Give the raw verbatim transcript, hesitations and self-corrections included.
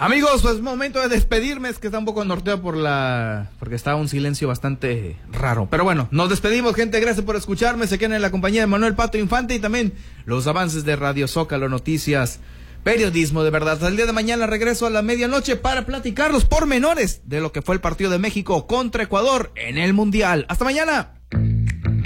Amigos, pues momento de despedirme, es que está un poco norteado por la... porque está un silencio bastante raro. Pero bueno, nos despedimos, gente, gracias por escucharme, se quedan en la compañía de Manuel Pato Infante y también los avances de Radio Zócalo Noticias, periodismo de verdad. Hasta el día de mañana regreso a la medianoche para platicar los pormenores de lo que fue el partido de México contra Ecuador en el Mundial. ¡Hasta mañana!